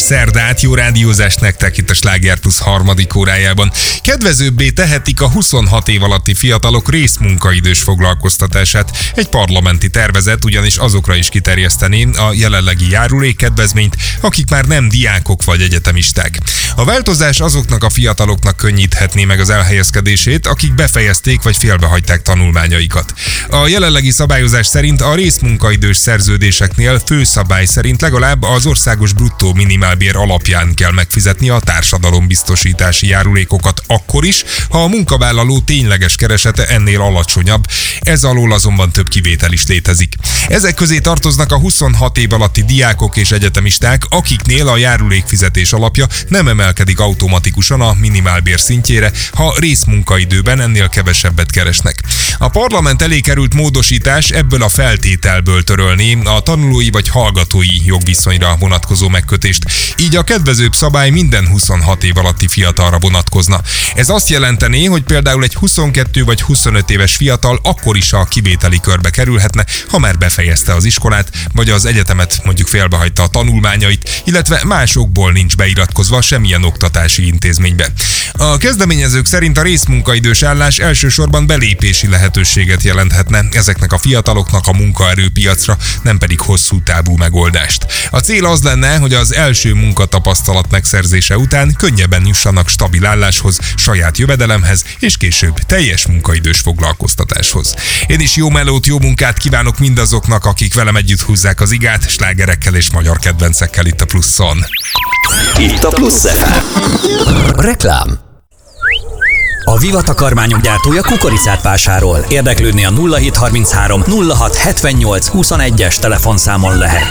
szerdát, jó rádiózást nektek itt a Sláger Plus harmadik órájában. Kedvezőbbé tehetik a 26 év alatti fiatalok részmunkaidős foglalkoztatását. Egy parlamenti tervezet ugyanis azokra is kiterjesztené a jelenlegi járulékkedvezményt, akik már nem diákok vagy egyetemisták. A változás azoknak a fiataloknak könnyíthetné meg az elhelyezkedését, akik befejezték vagy félbehagyták tanulmányaikat. A jelenlegi szabályozás szerint a részmunkaidős szerződéseknél főszabály szerint legalább az országos bruttó minimálbér alapján kell megfizetni a társadalombiztosítási járulékokat akkor is, ha a munkavállaló tényleges keresete ennél alacsonyabb, ez alól azonban több kivétel is létezik. Ezek közé tartoznak a 26 év alatti diákok és egyetemisták, akiknél a járulékfizetés alapja nem emelkedik automatikusan a minimálbér szintjére, ha részmunkaidőben ennél kevesebbet keresnek. A parlament elé került módosítás ebből a feltételből törölné a tanulói vagy hallgatói jogviszonyra vonatkozó megkötést, így a kedvezőbb szabály minden 26 év alatti fiatalra vonatkozna. Ez azt jelentené, hogy például egy 22 vagy 25 éves fiatal akkor is a kivételi körbe kerülhetne, ha már befejezte az iskolát, vagy az egyetemet mondjuk félbehagyta a tanulmányait, illetve másokból nincs beiratkozva semmilyen oktatási intézménybe. A kezdeményezők szerint a részmunkaidős állás elsősorban belépési lehetőséget jelenthetne ezeknek a fiataloknak a munkaerőpiacra, nem pedig hosszú távú megoldást. A cél az lenne, hogy az első munkatapasztalat megszerzése után könnyebben jussanak stabil álláshoz, saját jövedelemhez, és később teljes munkaidős foglalkoztatáshoz. Én is jó melót, jó munkát kívánok mindazoknak, akik velem együtt húzzák az igát, slágerekkel és magyar kedvencekkel itt a Pluszon. Itt a Plusz FM. Reklám. A Viva takarmányok gyártója kukoricát vásárol. Érdeklődni a 0733 06 78 21-es telefonszámon lehet.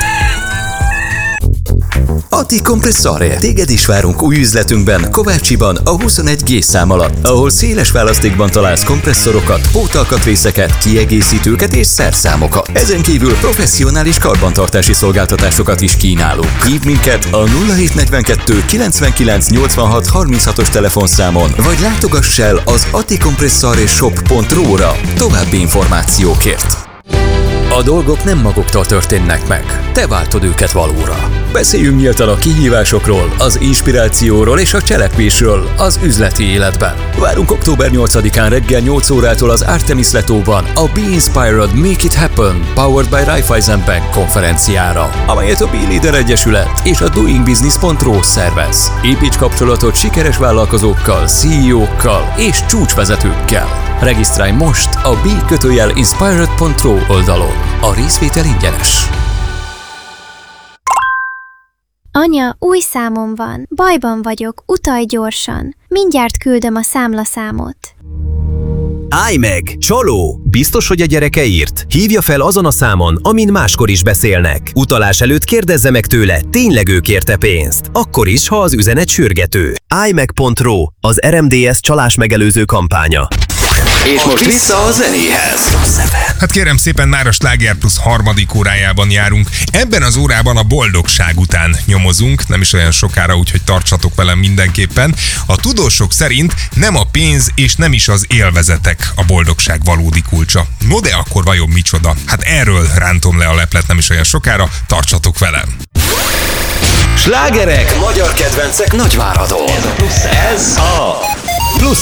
Atti Kompresszore. Téged is várunk új üzletünkben, Kovácsiban, a 21G szám alatt, ahol széles választékban találsz kompresszorokat, pótalkatrészeket, kiegészítőket és szerszámokat. Ezen kívül professzionális karbantartási szolgáltatásokat is kínálunk. Hívd minket a 0742 99 86 36-os telefonszámon, vagy látogass el az attikompressoreshop.ru-ra további információkért. A dolgok nem maguktól történnek meg, te váltod őket valóra. Beszéljünk nyíltan a kihívásokról, az inspirációról és a cselekvésről az üzleti életben. Várunk október 8-án reggel 8 órától az Artemis Letóban a Be Inspired, Make It Happen, Powered by Raiffeisen Bank konferenciára, amelyet a B-Leader Egyesület és a doingbusiness.ro szervez. Építs kapcsolatot sikeres vállalkozókkal, CEO-kkal és csúcsvezetőkkel. Regisztrálj most a b-inspired.ro oldalon. A részvétel ingyenes. Anya, új számom van. Bajban vagyok, utalj gyorsan. Mindjárt küldöm a számlaszámot. Állj meg! Csaló! Biztos, hogy a gyereke írt? Hívja fel azon a számon, amin máskor is beszélnek. Utalás előtt kérdezze meg tőle, tényleg ő kérte pénzt. Akkor is, ha az üzenet sürgető. állj-meg.ro, az RMDS csalás megelőző kampánya. És most vissza a zenéhez. Hát kérem szépen, már a Sláger Plus harmadik órájában járunk. Ebben az órában a boldogság után nyomozunk, nem is olyan sokára, úgyhogy tartsatok velem mindenképpen. A tudósok szerint nem a pénz és nem is az élvezetek a boldogság valódi kulcsa. No de akkor vajon micsoda? Hát erről rántom le a leplet nem is olyan sokára, tartsatok velem! Slágerek, magyar kedvencek Nagyváradon. Ez a Plusz.